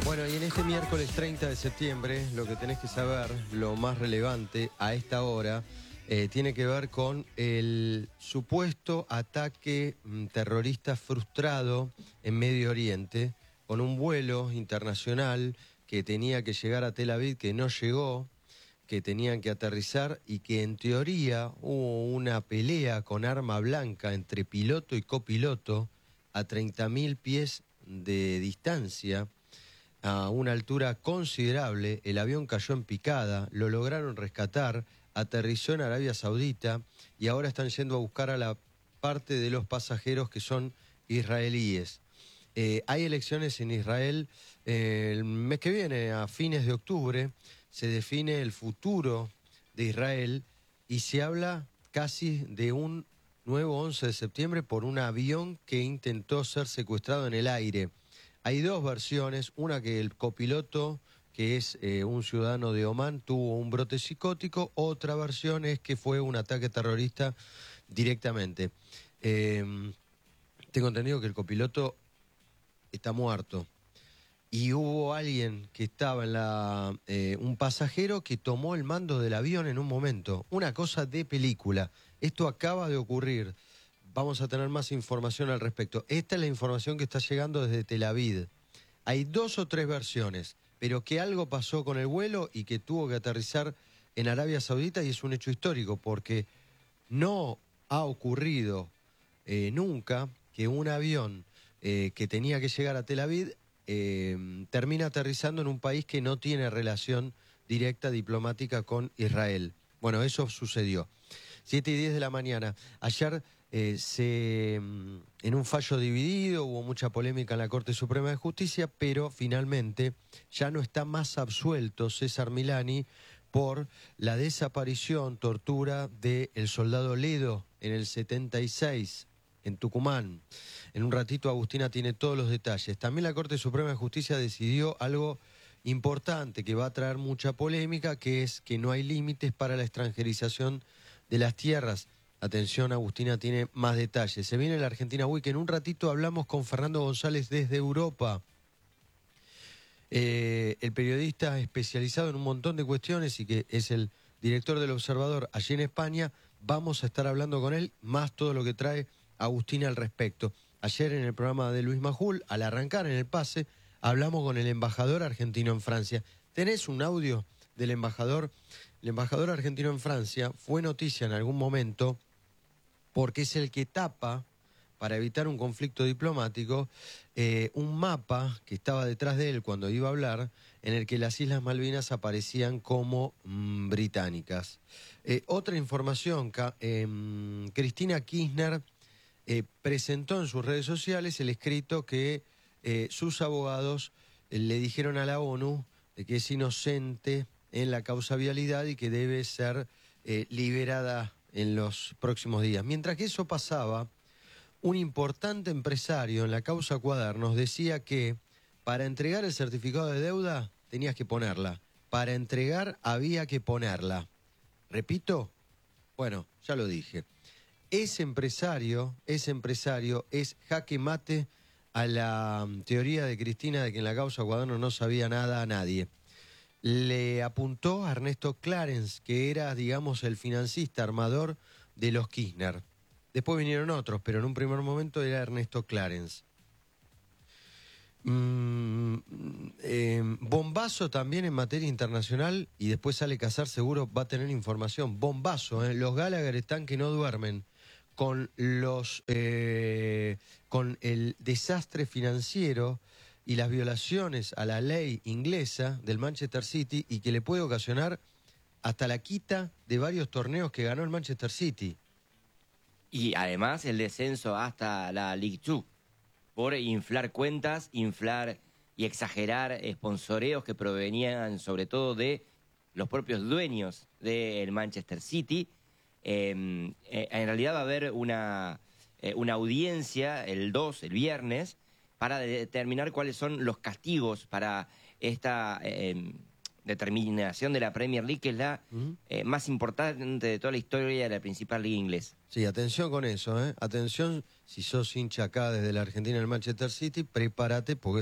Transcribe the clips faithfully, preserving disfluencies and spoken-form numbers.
Bueno, y en este miércoles treinta de septiembre, lo que tenés que saber, lo más relevante a esta hora, eh, tiene que ver con el supuesto ataque mm, terrorista frustrado en Medio Oriente, con un vuelo internacional que tenía que llegar a Tel Aviv, que no llegó, que tenían que aterrizar y que en teoría hubo una pelea con arma blanca entre piloto y copiloto a treinta mil pies de distancia, a una altura considerable. El avión cayó en picada, lo lograron rescatar, aterrizó en Arabia Saudita y ahora están yendo a buscar a la parte de los pasajeros que son israelíes. Eh, hay elecciones en Israel eh, el mes que viene, a fines de octubre, se define el futuro de Israel y se habla casi de un nuevo once de septiembre por un avión que intentó ser secuestrado en el aire. Hay dos versiones, una que el copiloto, que es eh, un ciudadano de Omán, tuvo un brote psicótico, otra versión es que fue un ataque terrorista directamente. Eh, tengo entendido que el copiloto está muerto y hubo alguien que estaba en la... Eh, un pasajero que tomó el mando del avión en un momento, una cosa de película. Esto acaba de ocurrir. Vamos a tener más información al respecto. Esta es la información que está llegando desde Tel Aviv. Hay dos o tres versiones, pero que algo pasó con el vuelo y que tuvo que aterrizar en Arabia Saudita, y es un hecho histórico porque no ha ocurrido eh, nunca que un avión eh, que tenía que llegar a Tel Aviv eh, termina aterrizando en un país que no tiene relación directa diplomática con Israel. Bueno, eso sucedió. siete y diez de la mañana. Ayer eh, se, en un fallo dividido hubo mucha polémica en la Corte Suprema de Justicia, pero finalmente ya no está más absuelto César Milani por la desaparición, tortura del soldado Ledo en el setenta y seis, en Tucumán. En un ratito Agustina tiene todos los detalles. También la Corte Suprema de Justicia decidió algo importante que va a traer mucha polémica, que es que no hay límites para la extranjerización de las tierras. Atención, Agustina tiene más detalles. Se viene la Argentina Week. En un ratito hablamos con Fernando González desde Europa. Eh, el periodista especializado en un montón de cuestiones y que es el director del Observador allí en España. Vamos a estar hablando con él, más todo lo que trae Agustina al respecto. Ayer en el programa de Luis Majul, al arrancar en el pase, hablamos con el embajador argentino en Francia. ¿Tenés un audio del embajador? El embajador argentino en Francia fue noticia en algún momento porque es el que tapa, para evitar un conflicto diplomático, eh, un mapa que estaba detrás de él cuando iba a hablar, en el que las Islas Malvinas aparecían como mmm, británicas. Eh, otra información, eh, Cristina Kirchner eh, presentó en sus redes sociales el escrito que eh, sus abogados eh, le dijeron a la ONU de que es inocente en la causa vialidad y que debe ser eh, liberada en los próximos días. Mientras que eso pasaba, un importante empresario en la causa Cuadernos decía que para entregar el certificado de deuda tenías que ponerla. Para entregar había que ponerla. ¿Repito? Bueno, ya lo dije. Ese empresario, ese empresario es jaque mate a la um, teoría de Cristina de que en la causa Cuadernos no sabía nada a nadie. Le apuntó a Ernesto Clarence, que era, digamos, el financista armador de los Kirchner. Después vinieron otros, pero en un primer momento era Ernesto Clarence. Mm, eh, bombazo también en materia internacional, y después sale Casar, seguro va a tener información. Bombazo, ¿eh? Los Gallagher están que no duermen con los eh, con el desastre financiero y las violaciones a la ley inglesa del Manchester City, y que le puede ocasionar hasta la quita de varios torneos que ganó el Manchester City. Y además el descenso hasta la League dos, por inflar cuentas, inflar y exagerar sponsoreos que provenían sobre todo de los propios dueños del Manchester City. Eh, eh, en realidad va a haber una, eh, una audiencia el dos, el viernes, para determinar cuáles son los castigos para esta eh, determinación de la Premier League, que es la uh-huh. eh, más importante de toda la historia de la principal liga inglesa. Sí, atención con eso, ¿eh? Atención, si sos hincha acá desde la Argentina del Manchester City, prepárate porque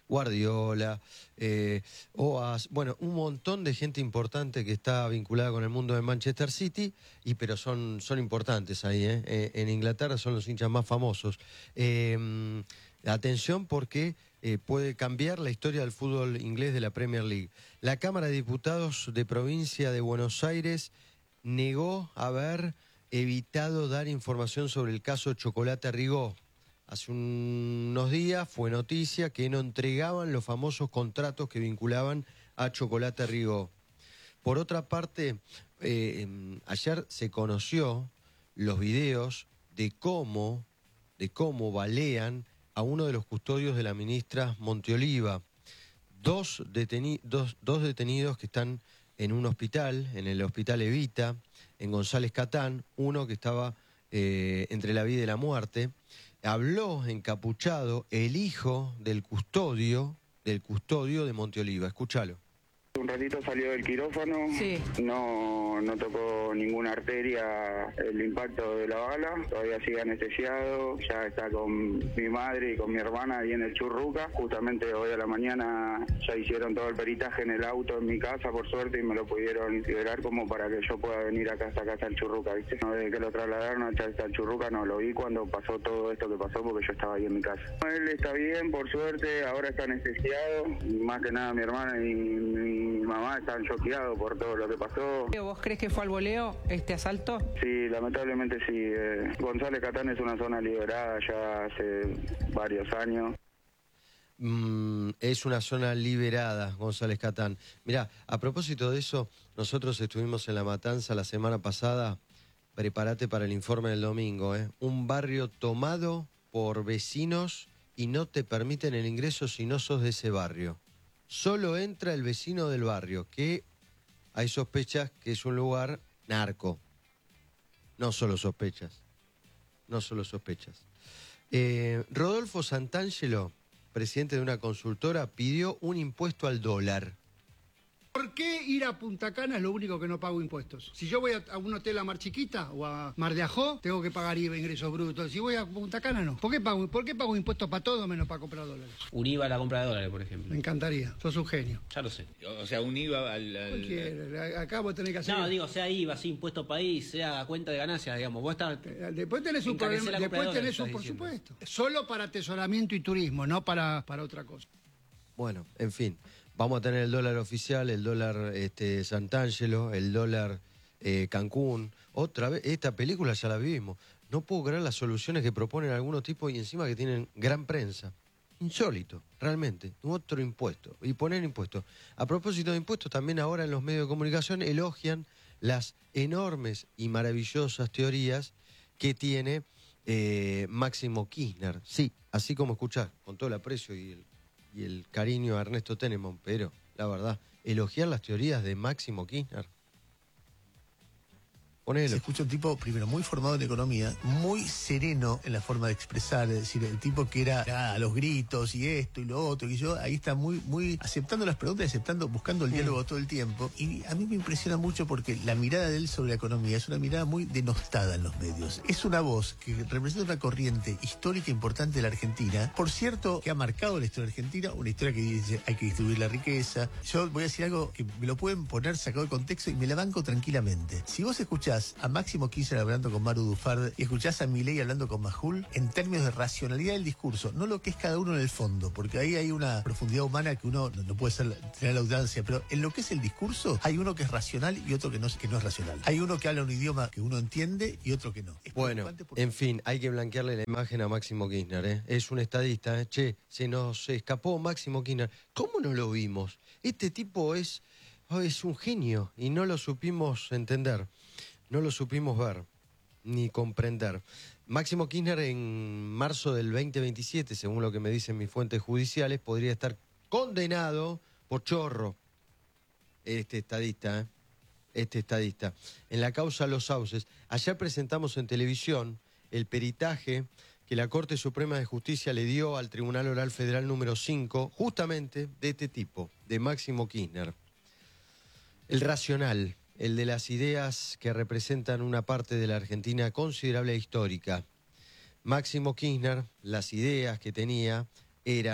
Guardiola, eh, Oas, bueno, un montón de gente importante que está vinculada con el mundo de Manchester City, y pero son, son importantes ahí, ¿eh? Eh, en Inglaterra son los hinchas más famosos. Eh, atención porque eh, puede cambiar la historia del fútbol inglés de la Premier League. La Cámara de Diputados de Provincia de Buenos Aires negó haber evitado dar información sobre el caso Chocolate Rigó. Hace un, unos días fue noticia que no entregaban los famosos contratos que vinculaban a Chocolate Rigó. Por otra parte, eh, ayer se conoció los videos de cómo, de cómo balean a uno de los custodios de la ministra Monteoliva. Dos, deteni dos, dos detenidos que están en un hospital, en el hospital Evita, en González Catán, uno que estaba eh, entre la vida y la muerte. Habló encapuchado el hijo del custodio, del custodio de Monteoliva. Escúchalo. Un ratito salió del quirófano, sí. no, no tocó ninguna arteria el impacto de la bala, todavía sigue anestesiado, ya está con mi madre y con mi hermana ahí en el Churruca. Justamente hoy a la mañana ya hicieron todo el peritaje en el auto en mi casa, por suerte, y me lo pudieron liberar como para que yo pueda venir acá hasta casa al Churruca, ¿viste? No, desde que lo trasladaron hasta, hasta el Churruca no lo vi cuando pasó todo esto que pasó, porque yo estaba ahí en mi casa. Él está bien, por suerte, ahora está anestesiado, y más que nada mi hermana y mi Mi mamá están choqueados por todo lo que pasó. ¿Vos crees que fue al voleo este asalto? Sí, lamentablemente sí. Eh, González Catán es una zona liberada ya hace varios años. Mm, es una zona liberada, González Catán. Mirá, a propósito de eso, nosotros estuvimos en La Matanza la semana pasada. Prepárate para el informe del domingo, ¿eh? Un barrio tomado por vecinos y no te permiten el ingreso si no sos de ese barrio. Solo entra el vecino del barrio, que hay sospechas que es un lugar narco. No solo sospechas, no solo sospechas. Eh, Rodolfo Santangelo, presidente de una consultora, pidió un impuesto al dólar. ¿Por qué ir a Punta Cana es lo único que no pago impuestos? Si yo voy a, a un hotel a Mar Chiquita o a Mar de Ajó, tengo que pagar I V A, ingresos brutos. Si voy a Punta Cana, no. ¿Por qué pago, por qué pago impuestos para todo menos para comprar dólares? Un I V A a la compra de dólares, por ejemplo. Me encantaría. Sos un genio. Ya lo sé. O sea, un I V A al... al... Cualquiera. Acá vos tenés que hacer... No, digo, sea I V A, sí, impuesto país, sea cuenta de ganancias, digamos. Vos estás... Después tenés un problema, después tenés un, por supuesto. Solo para atesoramiento y turismo, no para, para otra cosa. Bueno, en fin. Vamos a tener el dólar oficial, el dólar este, Santangelo, el dólar eh, Cancún. Otra vez, esta película ya la vivimos. No puedo creer las soluciones que proponen algunos tipos y encima que tienen gran prensa. Insólito, realmente. Otro impuesto. Y poner impuestos. A propósito de impuestos, también ahora en los medios de comunicación elogian las enormes y maravillosas teorías que tiene eh, Máximo Kirchner. Sí, así como escuchás, con todo el aprecio y el y el cariño a Ernesto Tenenbaum, pero la verdad, elogiar las teorías de Máximo Kirchner. Ponelo. Se escucha un tipo, primero, muy formado en economía, muy sereno en la forma de expresar, es decir, el tipo que era ah, a los gritos y esto y lo otro, y yo ahí está muy, muy aceptando las preguntas, aceptando, buscando el diálogo todo el tiempo. Y a mí me impresiona mucho porque la mirada de él sobre la economía es una mirada muy denostada en los medios. Es una voz que representa una corriente histórica importante de la Argentina, por cierto, que ha marcado la historia argentina, una historia que dice hay que distribuir la riqueza. Yo voy a decir algo que me lo pueden poner sacado de contexto y me la banco tranquilamente. Si vos escuchás a Máximo Kirchner hablando con Maru Dufard y escuchás a Milei hablando con Majul, en términos de racionalidad del discurso, no lo que es cada uno en el fondo, porque ahí hay una profundidad humana que uno no, no puede ser, tener la audiencia, pero en lo que es el discurso, hay uno que es racional y otro que no, que no es racional. Hay uno que habla un idioma que uno entiende y otro que no. Es bueno, porque... en fin, hay que blanquearle la imagen a Máximo Kirchner, ¿eh? Es un estadista, ¿eh? Che, se nos escapó Máximo Kirchner. ¿Cómo no lo vimos? Este tipo es, oh, es un genio y no lo supimos entender. No lo supimos ver ni comprender. Máximo Kirchner en marzo del veinte veintisiete, según lo que me dicen mis fuentes judiciales, podría estar condenado por chorro. Este estadista, ¿eh? Este estadista. En la causa Los Sauces. Ayer presentamos en televisión el peritaje que la Corte Suprema de Justicia le dio al Tribunal Oral Federal número cinco, justamente de este tipo, de Máximo Kirchner. El racional. El de las ideas que representan una parte de la Argentina considerable e histórica. Máximo Kirchner, las ideas que tenía eran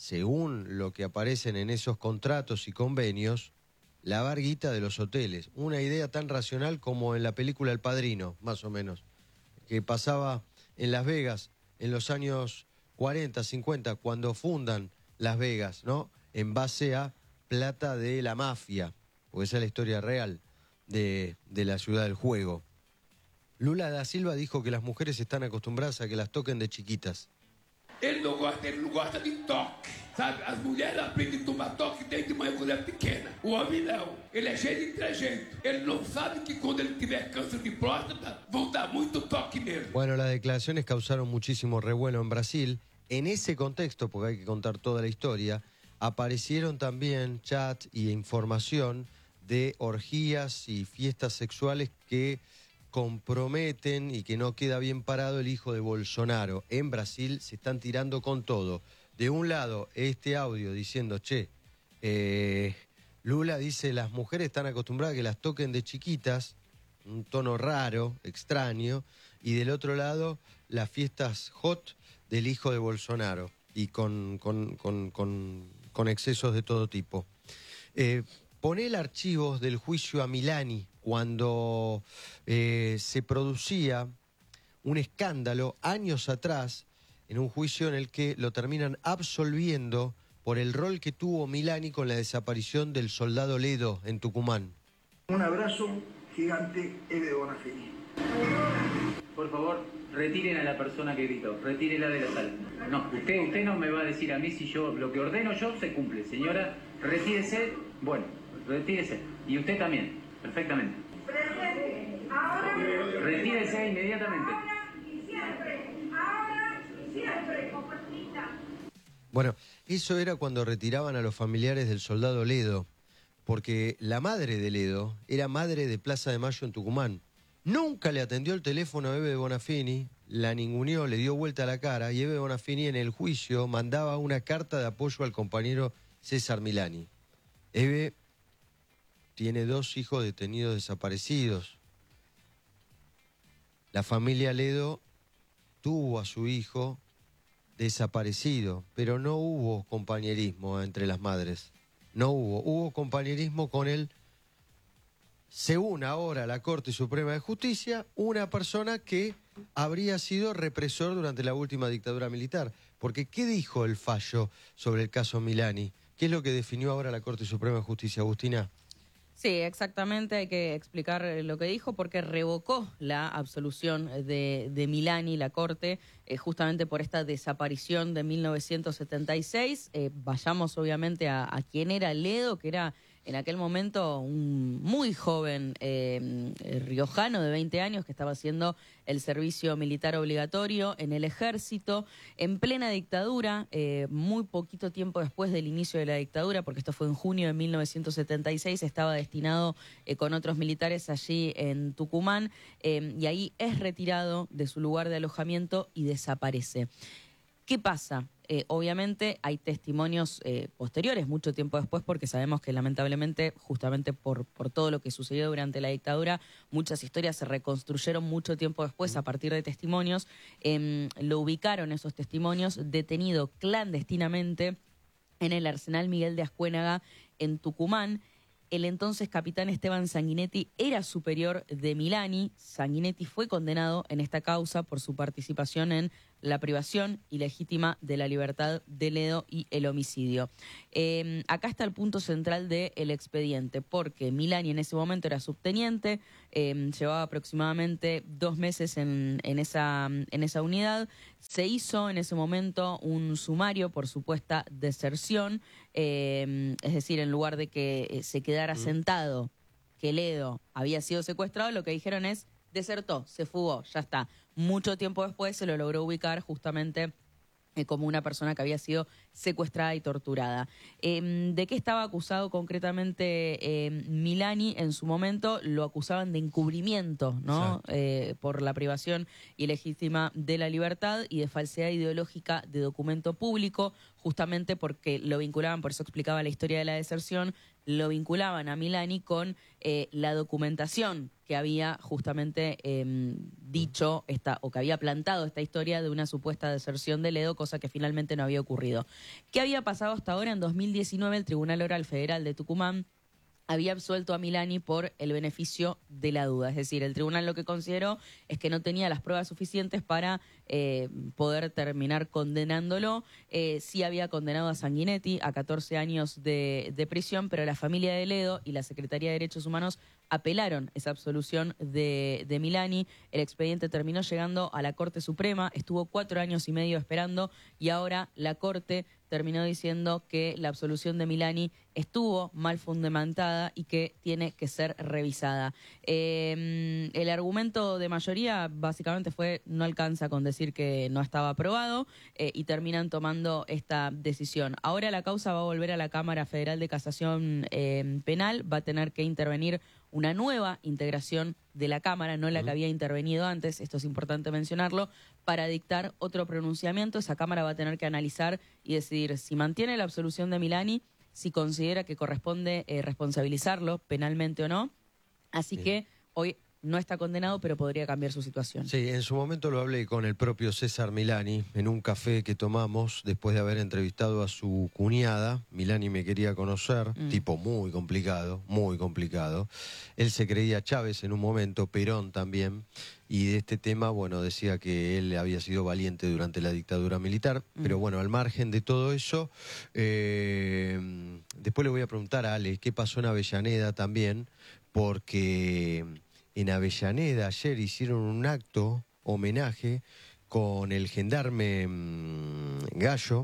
según lo que aparecen en esos contratos y convenios, lavar guita de los hoteles. Una idea tan racional como en la película El Padrino, más o menos, que pasaba en Las Vegas en los años cuarenta, cincuenta, cuando fundan Las Vegas, ¿no? En base a plata de la mafia, porque esa es la historia real de, de la ciudad del juego. Lula da Silva dijo que las mujeres están acostumbradas a que las toquen de chiquitas. Ele não gosta, ele não gosta de toque, sabe? As mulheres aprendem a tomar toque desde uma mulher pequena. O homem não. Ele é cheio de trejeito. Ele não sabe que quando ele tiver câncer de próstata, vão dar muito toque nele. Bueno, las declaraciones causaron muchísimo revuelo en Brasil. En ese contexto, porque hay que contar toda la historia, aparecieron también chat y información de orgías y fiestas sexuales que comprometen y que no queda bien parado el hijo de Bolsonaro. En Brasil se están tirando con todo. De un lado, este audio diciendo, che, eh, Lula dice, las mujeres están acostumbradas a que las toquen de chiquitas, un tono raro, extraño, y del otro lado, las fiestas hot del hijo de Bolsonaro, y con, con, con, con, con excesos de todo tipo. Eh, Poné el archivo del juicio a Milani cuando eh, se producía un escándalo años atrás en un juicio en el que lo terminan absolviendo por el rol que tuvo Milani con la desaparición del soldado Ledo en Tucumán. Un abrazo gigante, Eve Bonafini. Por favor, retiren a la persona que gritó, retírela de la sala. No, usted, usted no me va a decir a mí si yo, lo que ordeno yo se cumple. Señora, retírese, bueno, retírese. Y usted también, perfectamente. Presente, ahora. Retírese inmediatamente. Ahora y siempre, ahora y siempre, compañita. Bueno, eso era cuando retiraban a los familiares del soldado Ledo, porque la madre de Ledo era madre de Plaza de Mayo en Tucumán. Nunca le atendió el teléfono a Eve Bonafini, la ninguneó, le dio vuelta a la cara, y Eve Bonafini en el juicio mandaba una carta de apoyo al compañero César Milani. Eve tiene dos hijos detenidos desaparecidos. La familia Ledo tuvo a su hijo desaparecido, pero no hubo compañerismo entre las madres. No hubo. Hubo compañerismo con él. Según ahora la Corte Suprema de Justicia, una persona que habría sido represor durante la última dictadura militar. Porque, ¿qué dijo el fallo sobre el caso Milani? ¿Qué es lo que definió ahora la Corte Suprema de Justicia, Agustina? Sí, exactamente, hay que explicar lo que dijo porque revocó la absolución de, de Milani, la Corte, eh, justamente por esta desaparición de mil novecientos setenta y seis. Eh, vayamos obviamente a, a quién era Ledo, que era en aquel momento un muy joven eh, riojano de veinte años que estaba haciendo el servicio militar obligatorio en el ejército en plena dictadura, eh, muy poquito tiempo después del inicio de la dictadura, porque esto fue en junio de mil novecientos setenta y seis, estaba destinado eh, con otros militares allí en Tucumán, eh, y ahí es retirado de su lugar de alojamiento y desaparece. ¿Qué pasa? Eh, obviamente hay testimonios eh, posteriores, mucho tiempo después, porque sabemos que lamentablemente, justamente por, por todo lo que sucedió durante la dictadura, muchas historias se reconstruyeron mucho tiempo después a partir de testimonios. Eh, lo ubicaron esos testimonios detenido clandestinamente en el Arsenal Miguel de Ascuénaga en Tucumán. El entonces capitán Esteban Sanguinetti era superior de Milani. Sanguinetti fue condenado en esta causa por su participación en la privación ilegítima de la libertad de Ledo y el homicidio. Eh, acá está el punto central del expediente, porque Milani en ese momento era subteniente, eh, llevaba aproximadamente dos meses en, en, esa, en esa unidad. Se hizo en ese momento un sumario por supuesta deserción, eh, es decir, en lugar de que se quedara sentado que Ledo había sido secuestrado, lo que dijeron es desertó, se fugó, ya está. Mucho tiempo después se lo logró ubicar justamente eh, como una persona que había sido secuestrada y torturada. Eh, ¿De qué estaba acusado concretamente eh, Milani? En su momento lo acusaban de encubrimiento, ¿no? Eh, por la privación ilegítima de la libertad y de falsedad ideológica de documento público. justamente porque lo vinculaban, por eso explicaba la historia de la deserción, lo vinculaban a Milani con eh, la documentación que había justamente eh, dicho esta, o que había plantado esta historia de una supuesta deserción de Ledo, cosa que finalmente no había ocurrido. ¿Qué había pasado hasta ahora? En dos mil diecinueve el Tribunal Oral Federal de Tucumán había absuelto a Milani por el beneficio de la duda. Es decir, el tribunal lo que consideró es que no tenía las pruebas suficientes para eh, poder terminar condenándolo. Eh, sí había condenado a Sanguinetti a catorce años de, de prisión, pero la familia de Ledo y la Secretaría de Derechos Humanos apelaron esa absolución de, de Milani. El expediente terminó llegando a la Corte Suprema, estuvo cuatro años y medio esperando y ahora la Corte terminó diciendo que la absolución de Milani estuvo mal fundamentada y que tiene que ser revisada. Eh, el argumento de mayoría básicamente fue no alcanza con decir que no estaba aprobado eh, y terminan tomando esta decisión. Ahora la causa va a volver a la Cámara Federal de Casación eh, Penal, va a tener que intervenir una nueva integración de la Cámara, no la que había intervenido antes, esto es importante mencionarlo, para dictar otro pronunciamiento. Esa Cámara va a tener que analizar y decidir si mantiene la absolución de Milani, si considera que corresponde eh, responsabilizarlo penalmente o no. Así Bien. que hoy no está condenado, pero podría cambiar su situación. Sí, en su momento lo hablé con el propio César Milani en un café que tomamos después de haber entrevistado a su cuñada. Milani me quería conocer, mm. tipo muy complicado, muy complicado. Él se creía Chávez en un momento, Perón también, y de este tema, bueno, decía que él había sido valiente durante la dictadura militar, mm. pero bueno, al margen de todo eso, eh, después le voy a preguntar a Ale qué pasó en Avellaneda también, porque en Avellaneda ayer hicieron un acto, homenaje, con el gendarme mmm, Gallo.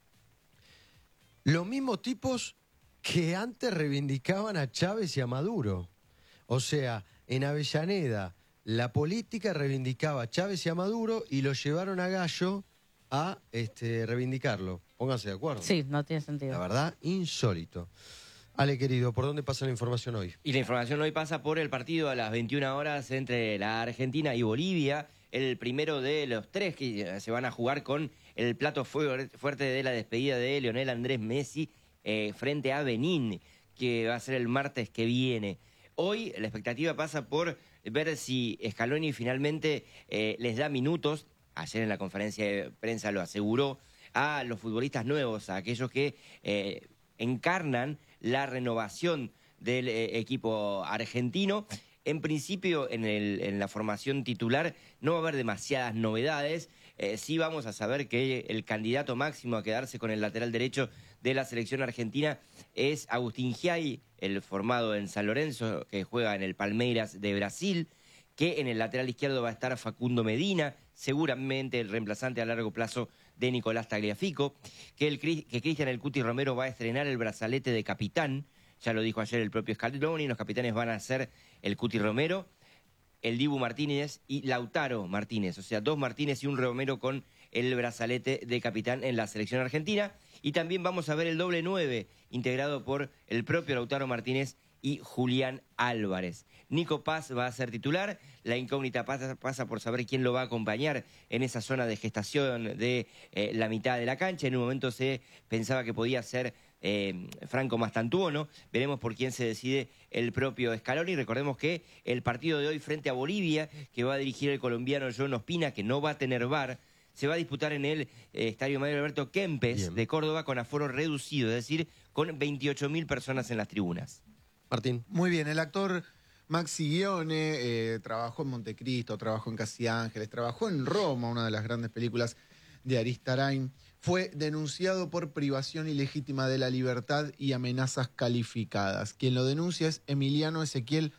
Los mismos tipos que antes reivindicaban a Chávez y a Maduro. O sea, en Avellaneda la política reivindicaba a Chávez y a Maduro y lo llevaron a Gallo a este, reivindicarlo. Pónganse de acuerdo. Sí, no tiene sentido. La verdad, insólito. Ale, querido, ¿por dónde pasa la información hoy? Y la información hoy pasa por el partido a las veintiuna horas entre la Argentina y Bolivia, el primero de los tres que se van a jugar con el plato fuerte de la despedida de Lionel Andrés Messi eh, frente a Benín, que va a ser el martes que viene. Hoy la expectativa pasa por ver si Scaloni finalmente eh, les da minutos, ayer en la conferencia de prensa lo aseguró, a los futbolistas nuevos, a aquellos que eh, encarnan la renovación del eh, equipo argentino. En principio, en, el, en la formación titular no va a haber demasiadas novedades. Eh, sí vamos a saber que el candidato máximo a quedarse con el lateral derecho de la selección argentina es Agustín Giai, el formado en San Lorenzo, que juega en el Palmeiras de Brasil, que en el lateral izquierdo va a estar Facundo Medina, seguramente el reemplazante a largo plazo de Nicolás Tagliafico, que, el, que Cristian El Cuti Romero va a estrenar el brazalete de capitán, ya lo dijo ayer el propio Scaloni, los capitanes van a ser el Cuti Romero, el Dibu Martínez y Lautaro Martínez, o sea, dos Martínez y un Romero con el brazalete de capitán en la selección argentina, y también vamos a ver el doble nueve, integrado por el propio Lautaro Martínez y Julián Álvarez. Nico Paz va a ser titular, la incógnita pasa, pasa por saber quién lo va a acompañar en esa zona de gestación de eh, la mitad de la cancha. En un momento se pensaba que podía ser eh, Franco Mastantuono, veremos por quién se decide el propio Scaloni. Recordemos que el partido de hoy frente a Bolivia, que va a dirigir el colombiano John Ospina, que no va a tener V A R, se va a disputar en el eh, Estadio Mayor Alberto Kempes Bien. de Córdoba con aforo reducido, es decir, con veintiocho mil personas en las tribunas. Martín. Muy bien, el actor Maxi Guione eh, trabajó en Montecristo, trabajó en Casi Ángeles, trabajó en Roma, una de las grandes películas de Aristarain. Fue denunciado por privación ilegítima de la libertad y amenazas calificadas. Quien lo denuncia es Emiliano Ezequiel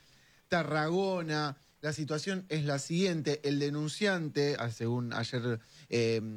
Tarragona. La situación es la siguiente: el denunciante, según ayer eh,